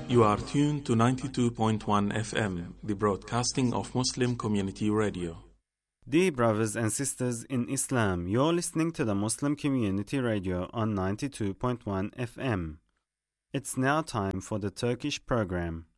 You are tuned to 92.1 FM, the broadcasting of Muslim Community Radio. Dear brothers and sisters in Islam, you're listening to the Muslim Community Radio on 92.1 FM. It's now time for the Turkish program.